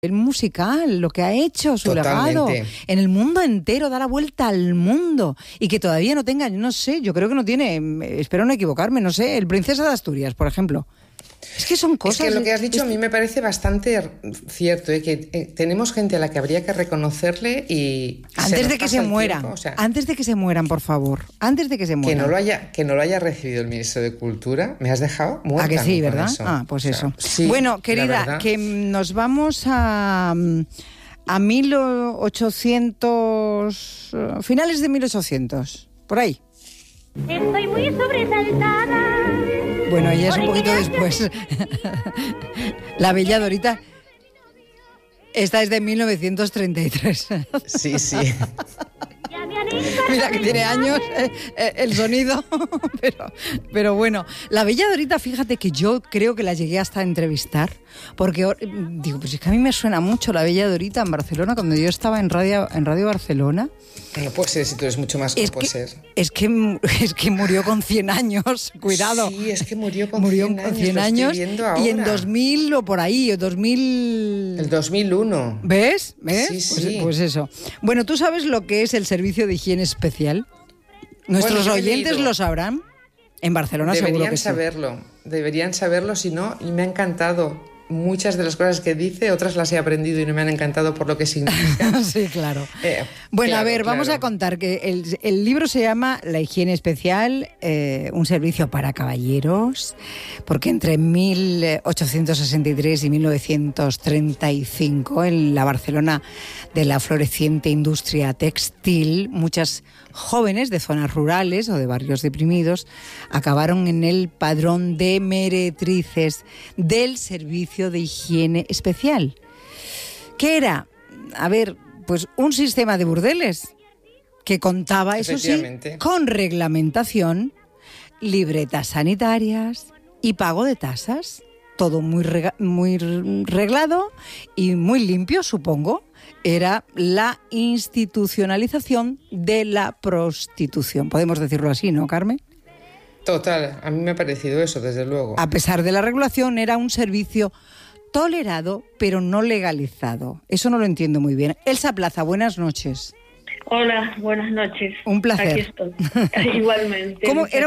el musical, lo que ha hecho, su legado en el mundo entero, da la vuelta al mundo y que todavía no tenga, no sé, yo creo que no tiene, espero no equivocarme, no sé, el Princesa de Asturias, por ejemplo. Es que son cosas... Es que lo que has dicho a mí me parece bastante cierto, que tenemos gente a la que habría que reconocerle y... Antes de que se mueran, antes de que se mueran, por favor, antes de que se mueran. Que no lo haya recibido el ministro de Cultura, me has dejado muerta. ¿A que sí, verdad? Eso. Pues eso. Sí, bueno, querida, que nos vamos a 1800... finales de 1800, por ahí. Estoy muy sobresaltada. Bueno, ella es un poquito después. La Bella Dorita. Esta es de 1933. Sí. Mira que tiene años el sonido, pero bueno. La Bella Dorita, fíjate que yo creo que la llegué hasta a entrevistar, porque digo, pues es que a mí me suena mucho la Bella Dorita en Barcelona, cuando yo estaba en Radio Barcelona. No puede ser, si tú eres mucho más, no puede ser. Es que murió con 100 años, cuidado. Sí, es que murió con 100 años. Y en 2000 o por ahí, o 2000... El 2001. ¿Ves? Sí. Pues eso. Bueno, ¿tú sabes lo que es el servicio de higiene especial? ¿Nuestros oyentes lo sabrán? En Barcelona seguro que sí. Deberían saberlo, si no, y me ha encantado. Muchas de las cosas que dice, otras las he aprendido y no me han encantado por lo que significa. Sí, claro. Bueno, a ver, vamos a contar que el libro se llama La higiene especial, un servicio para caballeros, porque entre 1863 y 1935, en la Barcelona de la floreciente industria textil, muchas jóvenes de zonas rurales o de barrios deprimidos acabaron en el padrón de meretrices del servicio de higiene especial. ¿Qué era? A ver, pues un sistema de burdeles que contaba, eso sí, con reglamentación, libretas sanitarias y pago de tasas. Todo muy reglado y muy limpio, supongo. Era la institucionalización de la prostitución. Podemos decirlo así, ¿no, Carmen? Total, a mí me ha parecido eso, desde luego. A pesar de la regulación, era un servicio tolerado, pero no legalizado. Eso no lo entiendo muy bien. Elsa Plaza, buenas noches. Hola, buenas noches. Un placer. Aquí estoy. Igualmente. ¿Cómo era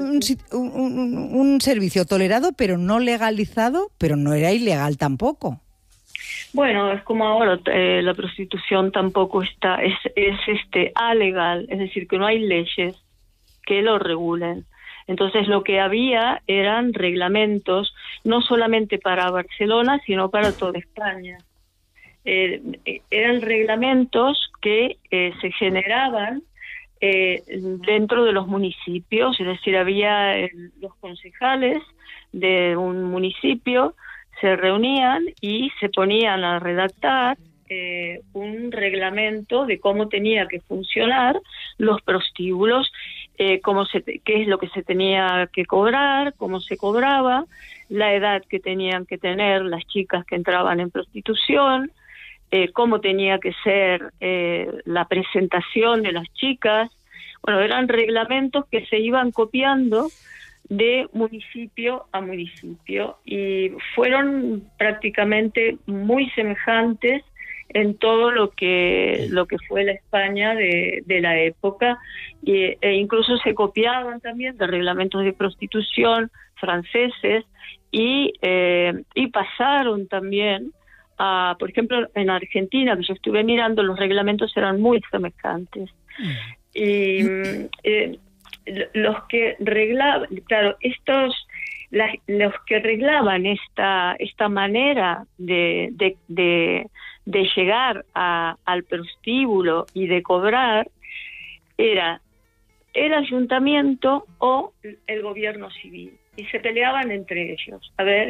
un servicio tolerado, pero no legalizado, pero no era ilegal tampoco? Bueno, es como ahora, la prostitución tampoco es alegal, es decir, que no hay leyes que lo regulen. Entonces lo que había eran reglamentos, no solamente para Barcelona, sino para toda España. Eran reglamentos que se generaban dentro de los municipios, es decir, había los concejales de un municipio, se reunían y se ponían a redactar un reglamento de cómo tenía que funcionar los prostíbulos, qué es lo que se tenía que cobrar, cómo se cobraba, la edad que tenían que tener las chicas que entraban en prostitución, cómo tenía que ser la presentación de las chicas. Bueno, eran reglamentos que se iban copiando de municipio a municipio y fueron prácticamente muy semejantes en todo lo que fue la España de la época, e incluso se copiaban también de reglamentos de prostitución franceses y pasaron también a, por ejemplo, en Argentina, que yo estuve mirando, los reglamentos eran muy semejantes. Y los que reglaban, claro, los que reglaban esta manera de llegar al prostíbulo y de cobrar era el ayuntamiento o el gobierno civil, y se peleaban entre ellos. A ver,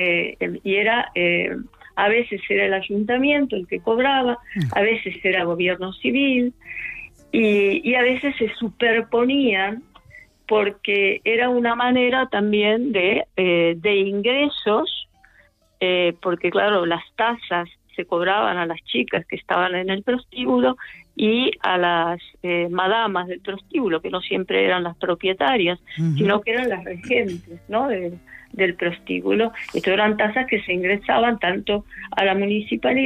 a veces era el ayuntamiento el que cobraba, a veces era gobierno civil, y a veces se superponían, porque era una manera también de ingresos, porque claro, las tasas se cobraban a las chicas que estaban en el prostíbulo y a las madamas del prostíbulo, que no siempre eran las propietarias, sino que eran las regentes, ¿no?, del prostíbulo. Esto eran tasas que se ingresaban tanto a la municipalidad